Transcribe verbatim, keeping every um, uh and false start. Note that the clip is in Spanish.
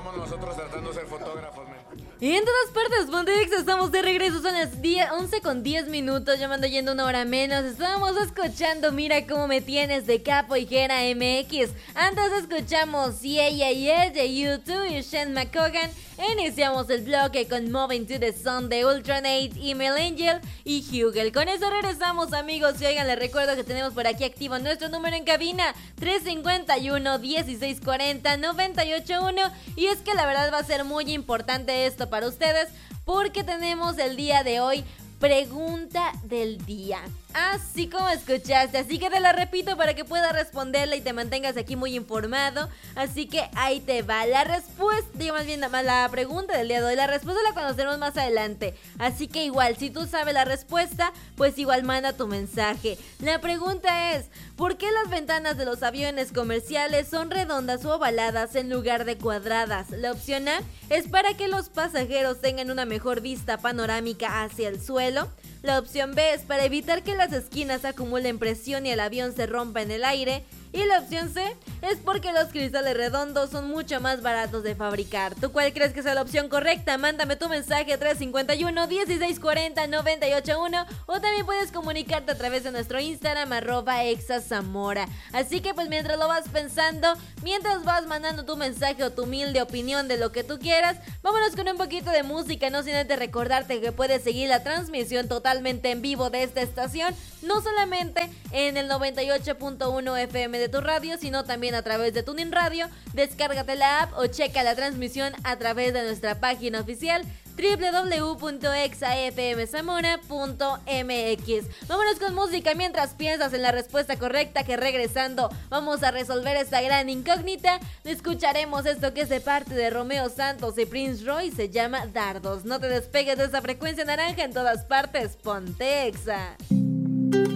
estamos nosotros tratando de ser fotógrafos, men. Y en todas partes, Pontex, estamos de regreso, son las diez, once con diez minutos, ya me ando yendo una hora menos. Estábamos escuchando Mira Cómo Me Tienes de Capo y Jera M X. Antes escuchamos Yeah Yeah Yeah de U dos y Shane McCogan. Iniciamos el bloque con Moving to the Sun de Ultranate, Email Angel y Hugel. Con eso regresamos, amigos, y oigan, les recuerdo que tenemos por aquí activo nuestro número en cabina, tres cinco uno, dieciséis cuarenta, noventa y ocho uno. Y es que la verdad va a ser muy importante esto para ustedes, porque tenemos el día de hoy pregunta del día, así como escuchaste, así que te la repito para que puedas responderla y te mantengas aquí muy informado. Así que ahí te va la respuesta, digo más bien la pregunta del día de hoy. La respuesta la conoceremos más adelante, así que igual, si tú sabes la respuesta, pues igual manda tu mensaje. La pregunta es: ¿por qué las ventanas de los aviones comerciales son redondas o ovaladas en lugar de cuadradas? La opción A es para que los pasajeros tengan una mejor vista panorámica hacia el suelo. La opción B es para evitar que las esquinas acumulen presión y el avión se rompa en el aire. Y la opción C es porque los cristales redondos son mucho más baratos de fabricar. ¿Tú cuál crees que sea la opción correcta? Mándame tu mensaje tres cinco uno, dieciséis cuarenta, noventa y ocho uno, o también puedes comunicarte a través de nuestro Instagram, arroba exazamora. Así que pues mientras lo vas pensando, mientras vas mandando tu mensaje o tu humilde opinión de lo que tú quieras, vámonos con un poquito de música, no sin antes recordarte que puedes seguir la transmisión totalmente en vivo de esta estación, no solamente en el noventa y ocho punto uno F M de tu radio, sino también a través de TuneIn Radio. Descárgate la app o checa la transmisión a través de nuestra página oficial doble u doble u doble u punto exa f m zamora punto m x. Vámonos con música mientras piensas en la respuesta correcta, que regresando vamos a resolver esta gran incógnita. Escucharemos esto que es de parte de Romeo Santos y Prince Roy, se llama Dardos. No te despegues de esa frecuencia naranja, en todas partes, ponte Exa.